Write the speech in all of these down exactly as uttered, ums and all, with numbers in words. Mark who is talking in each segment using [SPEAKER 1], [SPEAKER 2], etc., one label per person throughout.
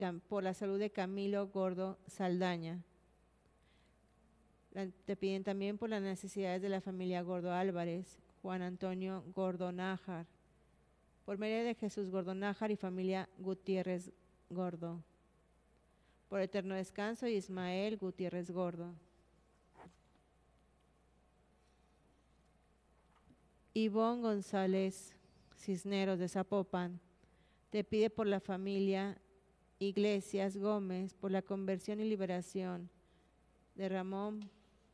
[SPEAKER 1] por la salud de Camilo Gordo Saldaña. La, te piden también por las necesidades de la familia Gordo Álvarez, Juan Antonio Gordo Nájar, por María de Jesús Gordo Nájar y familia Gutiérrez Gordo, por eterno descanso de Ismael Gutiérrez Gordo. Ivonne González Cisneros de Zapopan te pide por la familia Iglesias Gómez, por la conversión y liberación de Ramón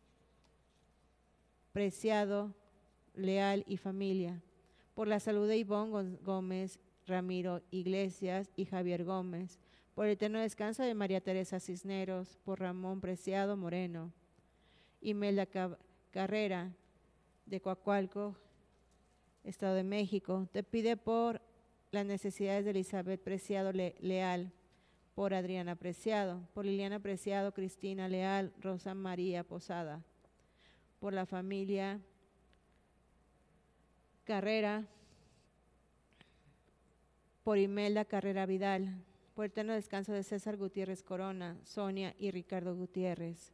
[SPEAKER 1] Preciado Leal y familia, por la salud de Ivonne Gómez, Ramiro Iglesias y Javier Gómez, por el eterno descanso de María Teresa Cisneros, por Ramón Preciado Moreno. Imelda Carrera de Coacualco, Estado de México, te pide por las necesidades de Elizabeth Preciado Le Leal, por Adriana Preciado, por Liliana Preciado, Cristina Leal, Rosa María Posada, por la familia Carrera, por Imelda Carrera Vidal, por el eterno descanso de César Gutiérrez Corona, Sonia y Ricardo Gutiérrez.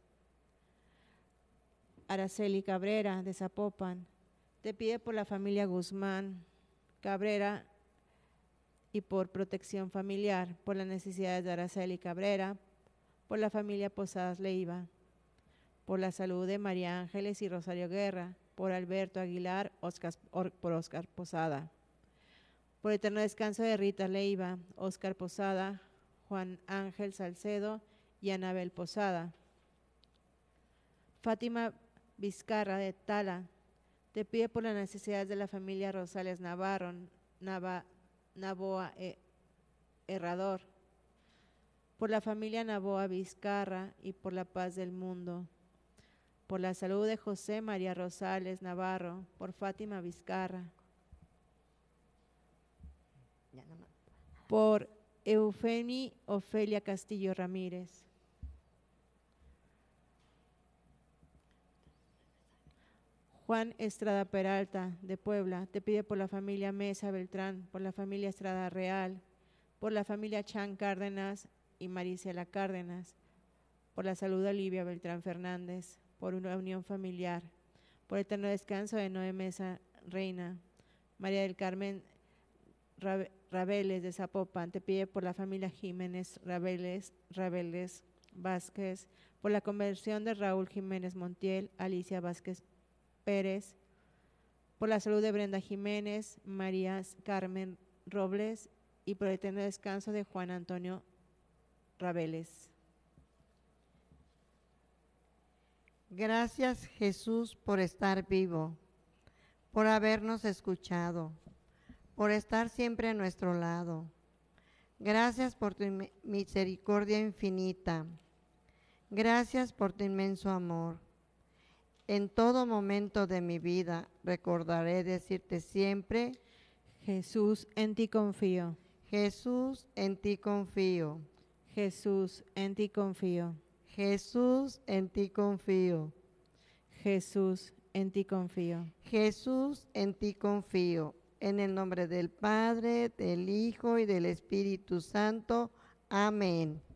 [SPEAKER 1] Araceli Cabrera de Zapopan, te pide por la familia Guzmán Cabrera y por protección familiar, por las necesidades de Araceli Cabrera, por la familia Posadas Leiva, por la salud de María Ángeles y Rosario Guerra, por Alberto Aguilar, Oscar, por Oscar Posada, por el eterno descanso de Rita Leiva, Oscar Posada, Juan Ángel Salcedo y Anabel Posada. Fátima Vizcarra de Tala te pide por las necesidades de la familia Rosales Navarro, Nava, Navoa eh, Herrador, por la familia Navoa Vizcarra y por la paz del mundo, por la salud de José María Rosales Navarro, por Fátima Vizcarra, por Eufemi Ofelia Castillo Ramírez. Juan Estrada Peralta de Puebla te pide por la familia Mesa Beltrán, por la familia Estrada Real, por la familia Chan Cárdenas y Marisela Cárdenas, por la salud de Olivia Beltrán Fernández, por una unión familiar, por el eterno descanso de Noé Mesa Reina. María del Carmen Rabeles de Zapopan te pide por la familia Jiménez Rabeles, Rabeles Vázquez, por la conversión de Raúl Jiménez Montiel, Alicia Vázquez Pérez, por la salud de Brenda Jiménez, María Carmen Robles y por el eterno descanso de Juan Antonio Rabeles.
[SPEAKER 2] Gracias, Jesús, por estar vivo, por habernos escuchado, por estar siempre a nuestro lado. Gracias por tu misericordia infinita. Gracias por tu inmenso amor. En todo momento de mi vida recordaré decirte siempre:
[SPEAKER 1] Jesús, en ti confío.
[SPEAKER 2] Jesús, en ti confío.
[SPEAKER 1] Jesús, en ti confío.
[SPEAKER 2] Jesús, en ti confío.
[SPEAKER 1] Jesús, en ti confío.
[SPEAKER 2] Jesús, en ti confío. En el nombre del Padre, del Hijo y del Espíritu Santo. Amén.